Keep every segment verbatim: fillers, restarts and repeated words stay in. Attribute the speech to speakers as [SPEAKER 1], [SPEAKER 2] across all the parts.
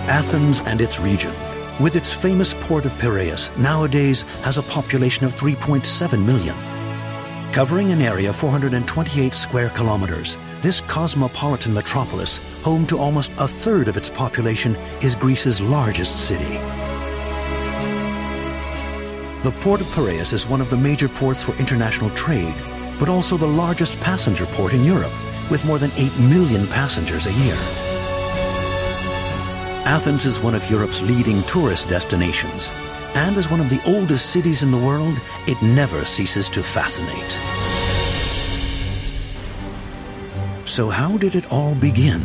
[SPEAKER 1] Athens and its region, with its famous port of Piraeus, nowadays has a population of three point seven million. Covering an area four hundred twenty-eight square kilometers, this cosmopolitan metropolis, home to almost a third of its population, is Greece's largest city. The port of Piraeus is one of the major ports for international trade, but also the largest passenger port in Europe, with more than eight million passengers a year. Athens is one of Europe's leading tourist destinations, and as one of the oldest cities in the world, it never ceases to fascinate. So how did it all begin?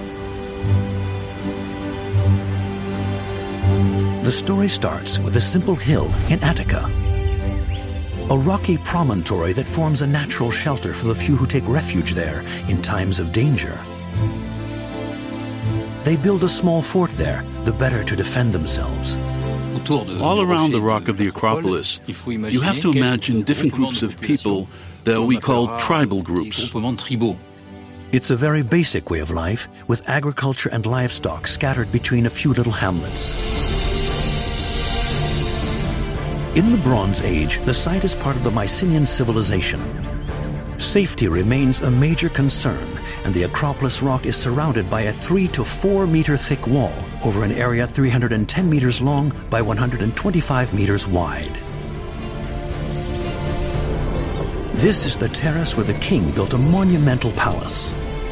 [SPEAKER 1] The story starts with a simple hill in Attica, a rocky promontory that forms a natural shelter for the few who take refuge there in times of danger. They build a small fort there, the better to defend themselves.
[SPEAKER 2] All around the rock of the Acropolis, you have to imagine different groups of people that we call tribal groups.
[SPEAKER 1] It's a very basic way of life, with agriculture and livestock scattered between a few little hamlets. In the Bronze Age, the site is part of the Mycenaean civilization. Safety remains a major concern, and the Acropolis rock is surrounded by a three to four meter thick wall over an area three hundred ten meters long by one hundred twenty-five meters wide. This is the terrace where the king built a monumental palace.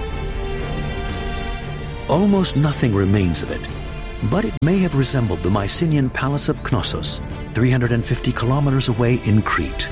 [SPEAKER 1] Almost nothing remains of it, but it may have resembled the Mycenaean palace of Knossos, three hundred fifty kilometers away in Crete.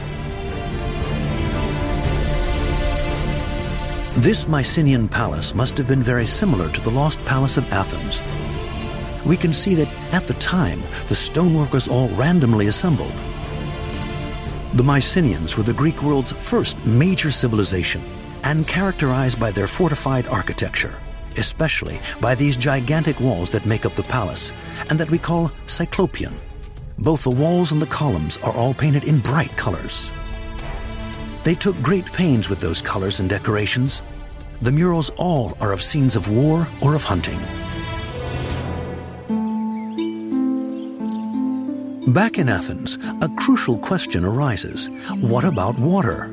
[SPEAKER 1] This Mycenaean palace must have been very similar to the lost palace of Athens. We can see that at the time, the stonework was all randomly assembled. The Mycenaeans were the Greek world's first major civilization and characterized by their fortified architecture, especially by these gigantic walls that make up the palace and that we call Cyclopean. Both the walls and the columns are all painted in bright colors. They took great pains with those colors and decorations. The murals all are of scenes of war or of hunting. Back in Athens, a crucial question arises. What about water?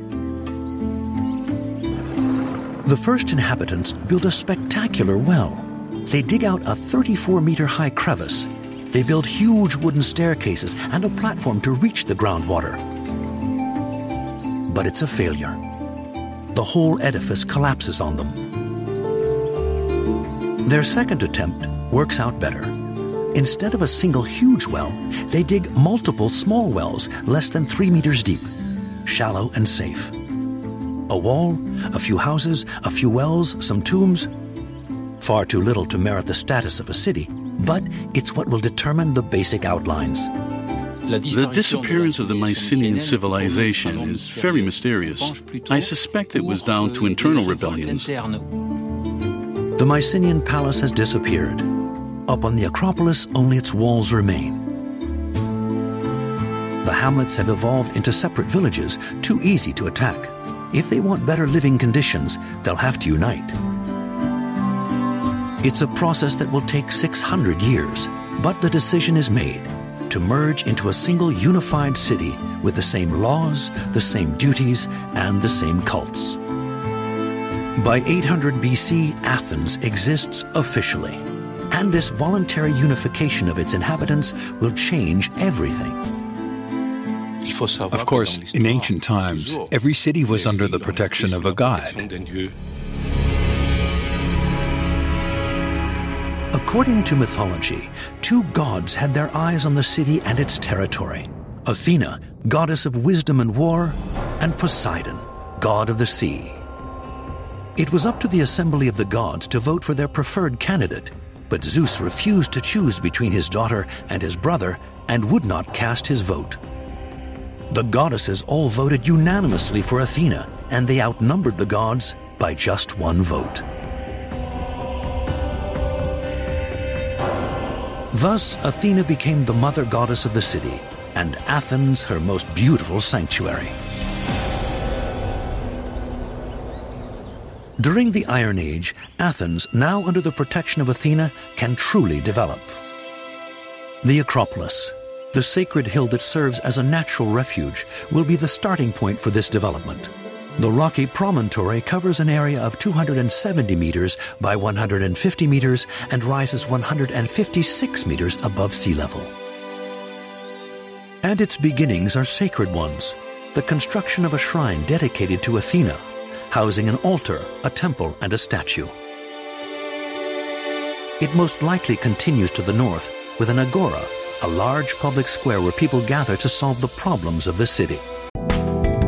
[SPEAKER 1] The first inhabitants build a spectacular well. They dig out a thirty-four meter high crevice. They build huge wooden staircases and a platform to reach the groundwater. But it's a failure. The whole edifice collapses on them. Their second attempt works out better. Instead of a single huge well, they dig multiple small wells less than three meters deep, shallow and safe. A wall, a few houses, a few wells, some tombs. Far too little to merit the status of a city, but it's what will determine the basic outlines.
[SPEAKER 2] The disappearance of the Mycenaean civilization is very mysterious. I suspect it was down to internal rebellions.
[SPEAKER 1] The Mycenaean palace has disappeared. Up on the Acropolis, only its walls remain. The hamlets have evolved into separate villages, too easy to attack. If they want better living conditions, they'll have to unite. It's a process that will take six hundred years, but the decision is made to merge into a single unified city with the same laws, the same duties, and the same cults. By eight hundred B C, Athens exists officially, and this voluntary unification of its inhabitants will change everything.
[SPEAKER 3] Of course, in ancient times, every city was under the protection of a god.
[SPEAKER 1] According to mythology, two gods had their eyes on the city and its territory. Athena, goddess of wisdom and war, and Poseidon, god of the sea. It was up to the assembly of the gods to vote for their preferred candidate, but Zeus refused to choose between his daughter and his brother and would not cast his vote. The goddesses all voted unanimously for Athena, and they outnumbered the gods by just one vote. Thus, Athena became the mother goddess of the city, and Athens her most beautiful sanctuary. During the Iron Age, Athens, now under the protection of Athena, can truly develop. The Acropolis, the sacred hill that serves as a natural refuge, will be the starting point for this development. The rocky promontory covers an area of two hundred seventy meters by one hundred fifty meters and rises one hundred fifty-six meters above sea level. And its beginnings are sacred ones, the construction of a shrine dedicated to Athena, housing an altar, a temple, and a statue. It most likely continues to the north with an agora, a large public square where people gather to solve the problems of the city.